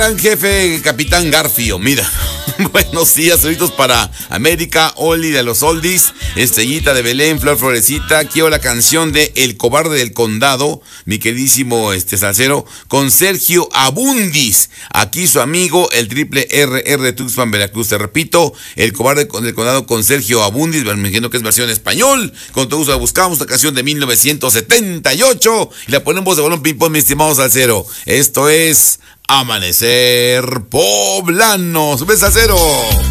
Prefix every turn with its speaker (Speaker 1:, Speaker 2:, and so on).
Speaker 1: Gran jefe, Capitán Garfio, mira. Buenos días, saluditos para América, Oli de los Oldies, Estrellita de Belén, Flor Florecita. Quiero la canción de El Cobarde del Condado, mi queridísimo salsero, con Sergio Abundis. Aquí su amigo, el Triple RR de Tuxpan, Veracruz. Te repito, El Cobarde del Condado con Sergio Abundis, me imagino que es versión español. Con todo gusto la buscamos, la canción de 1978 y la ponemos de balón ping-pong, mi estimado salsero. Esto es Amanecer Poblano. ¡Sube, salsero!